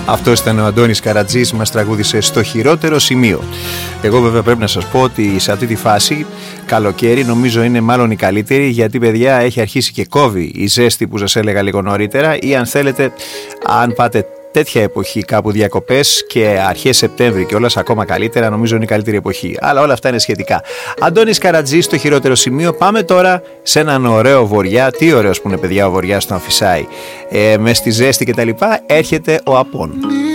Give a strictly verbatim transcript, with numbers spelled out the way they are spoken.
Αυτό ήταν ο Αντώνης Καρατζής, μας τραγούδισε στο χειρότερο σημείο. Εγώ βέβαια πρέπει να σας πω ότι σε αυτή τη φάση καλοκαίρι νομίζω είναι μάλλον η καλύτερη, γιατί παιδιά έχει αρχίσει και κόβει η ζέστη που σας έλεγα λίγο νωρίτερα, ή αν θέλετε, αν πάτε τέτοια εποχή κάπου διακοπές και αρχές Σεπτέμβρη και όλας ακόμα καλύτερα, νομίζω είναι η καλύτερη εποχή. Αλλά όλα αυτά είναι σχετικά. Αντώνης Καρατζής στο χειρότερο σημείο. Πάμε τώρα σε έναν ωραίο βοριά. Τι ωραίος που είναι παιδιά ο βοριάς στον Αφισάη. Ε, μες στη ζέστη και τα λοιπά έρχεται ο Απών.